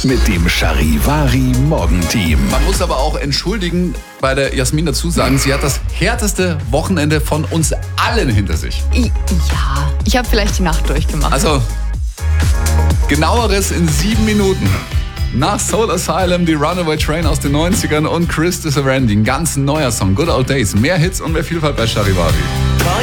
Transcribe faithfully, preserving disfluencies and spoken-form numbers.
mit dem Charivari Morgenteam. Man muss aber auch entschuldigen, bei der Jasmin dazu sagen, sie hat das härteste Wochenende von uns allen hinter sich. I- Ja, ich habe vielleicht die Nacht durchgemacht. Also, genaueres in sieben Minuten. Nach Soul Asylum, die Runaway Train aus den neunzigern und Chris the Surrending. Ganz neuer Song, Good Old Days. Mehr Hits und mehr Vielfalt bei Charivari.